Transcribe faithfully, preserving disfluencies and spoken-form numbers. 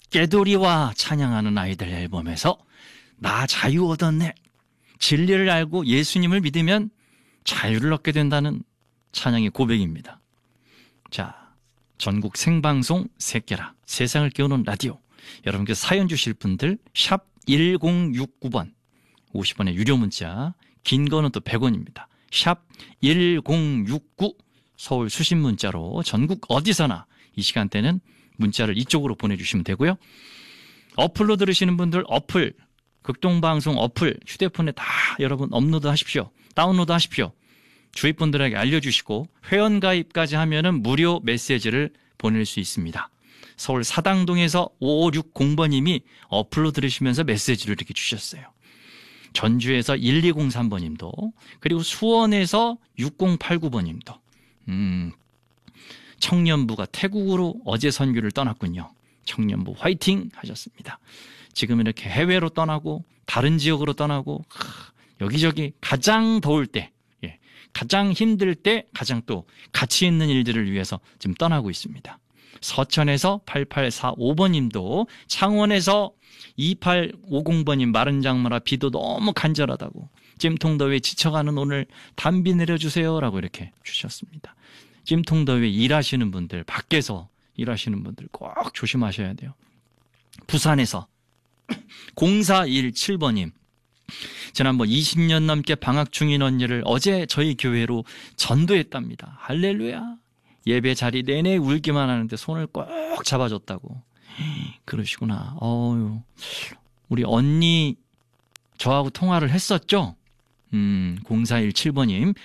깨돌이와 찬양하는 아이들 앨범에서 나 자유 얻었네. 진리를 알고 예수님을 믿으면 자유를 얻게 된다는 찬양의 고백입니다. 자, 전국 생방송 새끼라 세상을 깨우는 라디오. 여러분께서 사연 주실 분들 샵 일공육구 번 오십 원의 유료 문자, 긴 거는 또 백 원입니다. 샵 일공육구 서울 수신 문자로 전국 어디서나 이 시간대는 문자를 이쪽으로 보내주시면 되고요. 어플로 들으시는 분들 어플, 극동방송 어플 휴대폰에 다 여러분 업로드 하십시오. 다운로드 하십시오. 주위 분들에게 알려주시고 회원가입까지 하면은 무료 메시지를 보낼 수 있습니다. 서울 사당동에서 오오육공 번님이 어플로 들으시면서 메시지를 이렇게 주셨어요. 전주에서 일이공삼 번님도, 그리고 수원에서 육공팔구 번님도. 음, 청년부가 태국으로 어제 선교를 떠났군요. 청년부 화이팅 하셨습니다. 지금 이렇게 해외로 떠나고 다른 지역으로 떠나고 여기저기 가장 더울 때, 예, 가장 힘들 때 가장 또 가치 있는 일들을 위해서 지금 떠나고 있습니다. 서천에서 팔팔사오 번님도, 창원에서 이팔오공 번님 마른 장마라 비도 너무 간절하다고 찜통더위에 지쳐가는 오늘 단비 내려주세요 라고 이렇게 주셨습니다. 찜통더위에 일하시는 분들, 밖에서 일하시는 분들 꼭 조심하셔야 돼요. 부산에서 공사일칠 번님, 지난번 이십 년 넘게 방학 중인 언니를 어제 저희 교회로 전도했답니다. 할렐루야. 예배 자리 내내 울기만 하는데 손을 꼭 잡아줬다고. 그러시구나. 어유, 우리 언니 저하고 통화를 했었죠? 음, 공사일칠 번님